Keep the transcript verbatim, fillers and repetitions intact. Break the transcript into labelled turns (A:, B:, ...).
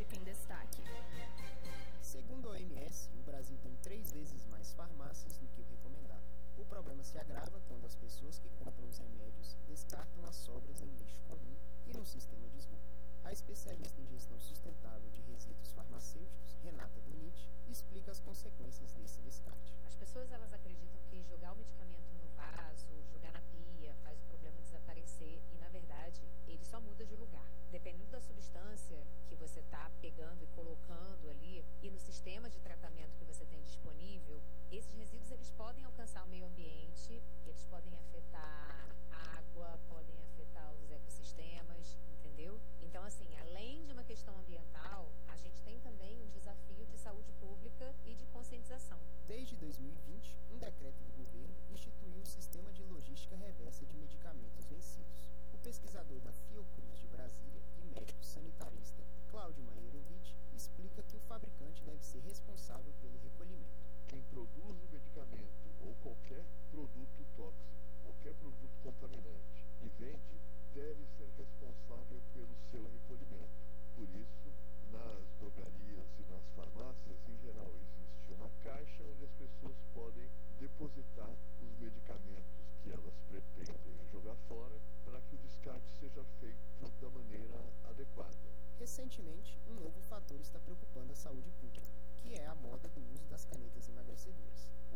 A: fica em destaque.
B: Segundo a O M S, o Brasil tem três vezes mais farmácias do que o recomendado. O problema se agrava quando as pessoas que compram os remédios descartam as sobras em lixo comum e no sistema de esgoto. A especialista em gestão sustentável de resíduos farmacêuticos, Renata Donite, explica as consequências desse descarte.
C: As pessoas elas acreditam que jogar o medicamento no vaso, jogar na pia, faz o problema desaparecer e, na verdade, ele só muda de lugar. Dependendo da substância que você está pegando e colocando ali e no sistema de tratamento que você tem disponível, esses resíduos eles podem alcançar o meio ambiente, eles podem afetar a água, podem afetar os ecossistemas, entendeu? Então, assim, além de uma questão ambiental, a gente tem também um desafio de saúde pública e de conscientização.
B: Desde dois mil e vinte, um decreto do governo instituiu o sistema de logística reversa de medicamentos vencidos. O pesquisador da Fiocruz de Brasília e médico sanitarista Cláudio Maierovitch explica que o fabricante deve ser responsável pelo recolhimento.
D: Quem produz o medicamento ou qualquer produto tóxico, qualquer produto contaminante e vende, deve ser responsável pelo seu recolhimento. Por isso, nas drogarias e nas farmácias, em geral, existe uma caixa onde as pessoas podem depositar os medicamentos que elas pretendem jogar fora para que o descarte seja feito da maneira adequada.
B: Recentemente, um novo fator está preocupando a saúde pública, que é a moda do uso das canetas emagrecedoras.